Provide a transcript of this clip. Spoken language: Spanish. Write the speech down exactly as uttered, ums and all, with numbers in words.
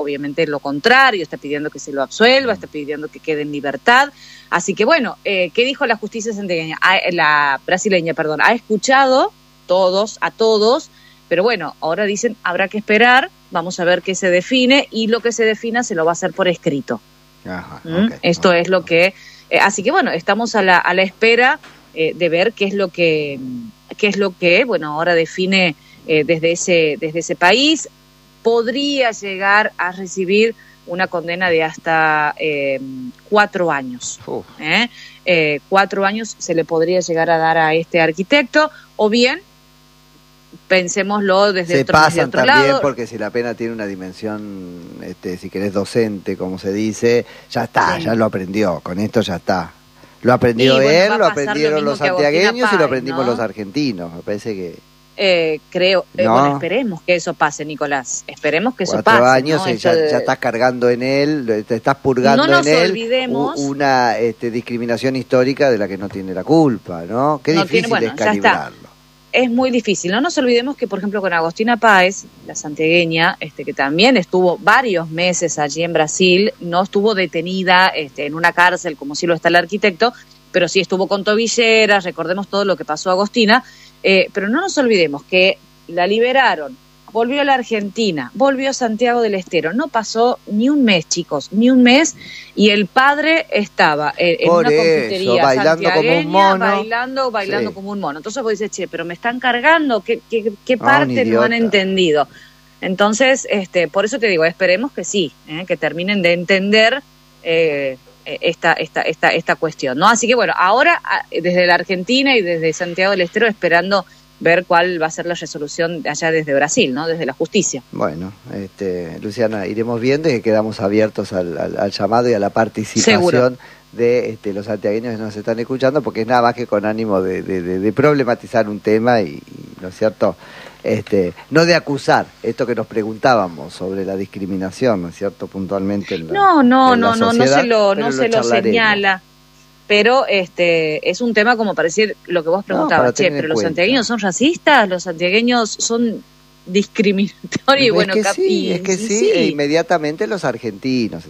obviamente lo contrario, está pidiendo que se lo absuelva, está pidiendo que quede en libertad. Así que bueno, eh, ¿qué dijo la justicia santiagueña? Ah, la brasileña, perdón, ha escuchado todos, a todos, pero bueno, ahora dicen, habrá que esperar, vamos a ver qué se define, y lo que se defina se lo va a hacer por escrito. Ajá, ¿Mm? okay, Esto okay. es lo que... Eh, así que bueno, estamos a la, a la espera eh, de ver qué es lo que, qué es lo que, bueno, ahora define eh, desde ese, desde ese país. Podría llegar a recibir una condena de hasta eh, cuatro años. Uf. ¿eh? Eh, cuatro años se le podría llegar a dar a este arquitecto, o bien pensémoslo desde se otro, desde pasan otro también lado. Porque si la pena tiene una dimensión, este, si querés docente, como se dice, ya está, Sí. ya lo aprendió, con esto ya está. Lo aprendió Y, bueno, él, va a lo pasar lo aprendieron mismo los que Agostina santiagueños y lo Páez, aprendimos ¿no? los argentinos, me parece que... Eh, creo, eh, No. bueno, esperemos que eso pase, Nicolás, esperemos que eso Cuatro pase. años ¿no? y Esto ya, de- ya estás cargando en él, te estás purgando No nos en él olvidemos- u- una este, discriminación histórica de la que no tiene la culpa, ¿no? Qué No difícil tiene- bueno, es ya está. calibrarlo. Es muy difícil. No nos olvidemos que, por ejemplo, con Agostina Páez, la santiagueña, este, que también estuvo varios meses allí en Brasil, no estuvo detenida este, en una cárcel como sí lo está el arquitecto, pero sí estuvo con tobilleras, recordemos todo lo que pasó a Agostina, eh, pero no nos olvidemos que la liberaron, volvió a la Argentina, volvió a Santiago del Estero, no pasó ni un mes, chicos, ni un mes, y el padre estaba en, en Por una eso, confitería bailando como un santiagueña, mono. bailando, bailando Sí. como un mono. Entonces vos dices, che, pero me están cargando, ¿qué, qué, qué Ah, un parte no han idiota. entendido? Entonces, este, por eso te digo, esperemos que sí, ¿eh? que terminen de entender eh, esta, esta, esta, esta cuestión, ¿no? Así que bueno, ahora desde la Argentina y desde Santiago del Estero esperando ver cuál va a ser la resolución allá desde Brasil, ¿no? Desde la justicia. Bueno, este, Luciana, iremos viendo y quedamos abiertos al, al, al llamado y a la participación Seguro. de este, los santiagueños que nos están escuchando, porque es nada más que con ánimo de, de, de, de problematizar un tema y, y, ¿no es cierto?, este, no de acusar esto que nos preguntábamos sobre la discriminación, ¿no es cierto?, puntualmente en la, No, no, en la no, no, no sociedad, se lo, pero no se lo charlaremos. señala. Pero este es un tema como para decir lo que vos preguntabas, para che, tener en pero los cuenta. santiagueños son racistas, los santiagueños son discriminatorios, y Es bueno, que cap- sí, y- es que sí, sí, sí. e inmediatamente los argentinos.